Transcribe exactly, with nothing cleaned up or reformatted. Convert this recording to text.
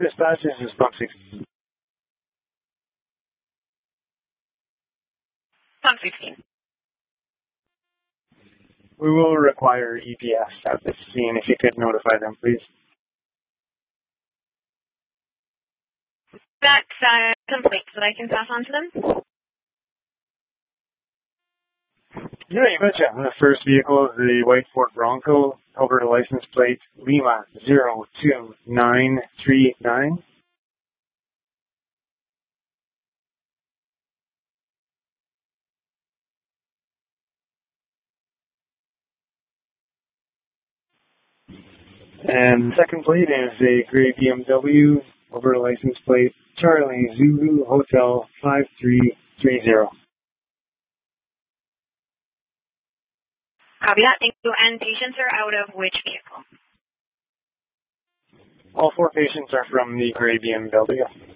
dispatch, this is Pump sixteen. Pump sixteen. We will require E P S at this scene. If you could notify them, please. That's uh, some plates that I can pass on to them. Yeah, you betcha. The first vehicle is the white Ford Bronco, Alberta license plate Lima zero two nine three nine. And the second plate is a gray B M W, Alberta license plate Charlie Zulu Hotel five three three zero. Copy that. Thank you. And patients are out of which vehicle? All four patients are from the gray B M W.